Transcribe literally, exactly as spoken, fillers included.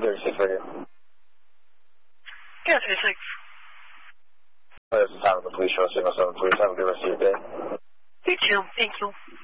thirty-six radio. Yeah, thirty-six. There's the time of the police show, signal seven three. Have a good rest of your day. You too. Thank you.